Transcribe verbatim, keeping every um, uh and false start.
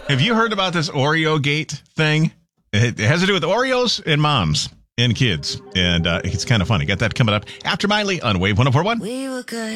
Have you heard about this Oreo Gate thing? It has to do with Oreos and moms and kids. And uh, it's kind of funny. Got that coming up after Miley on Wave one oh four one. We were good.